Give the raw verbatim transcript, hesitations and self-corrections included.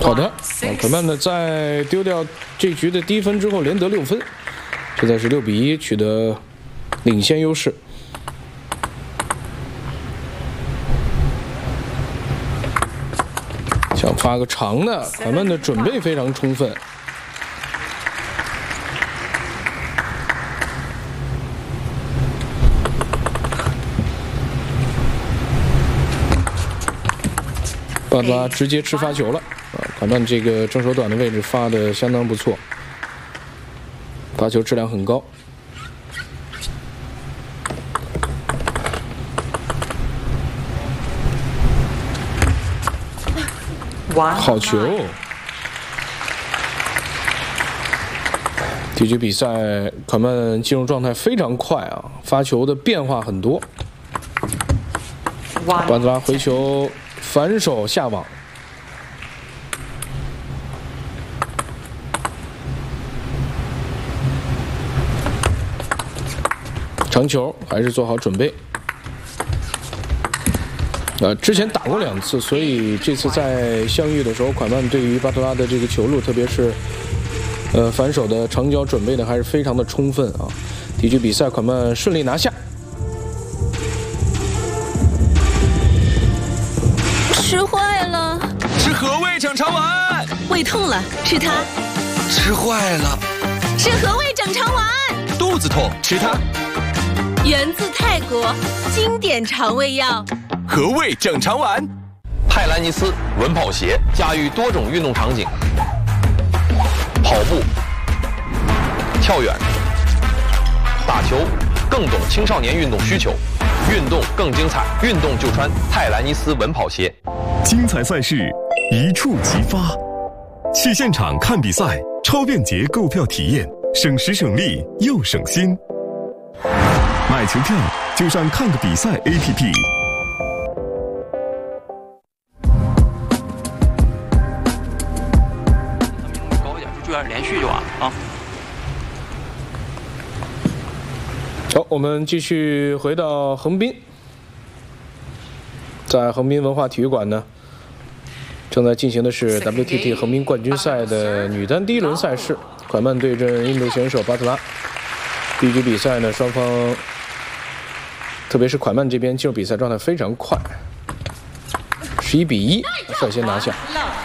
好的，快慢呢在丢掉这局的第一分之后，连得六分，现在是六比一取得领先优势。想发个长的，快慢的准备非常充分。 巴德拉直接吃发球了啊！快慢这个正手短的位置发的相当不错，发球质量很高。好球！这局比赛快慢进入状态非常快啊，发球的变化很多。巴德拉回球。 反手下网，长球还是做好准备。呃，之前打过两次，所以这次在相遇的时候，快慢对于巴特拉的这个球路，特别是呃反手的长脚准备的还是非常的充分啊。第一局比赛，快慢顺利拿下。 吃坏了， 吃和味整肠丸。 胃痛了，吃它。 吃坏了， 吃和味整肠丸。 肚子痛，吃它。 源自泰国，经典肠胃药。 和味整肠丸。 泰兰尼斯稳跑鞋驾驭多种运动场景，跑步、跳远、打球，更懂青少年运动需求。 运动更精彩，运动就穿泰兰尼斯稳跑鞋。 精彩赛事一触即发，去现场看比赛，超便捷购票体验，省时省力又省心。买球票就上看个比赛 A P P。 高一点，就注意连续就完了啊。 好，我们继续回到横滨，在横滨文化体育馆呢，正在进行的是 W T T 横滨冠军赛的女单第一轮赛事，快慢对阵印度选手巴特拉。第一局比赛呢，双方特别是快慢这边进入比赛状态非常快，十一比一率先拿下。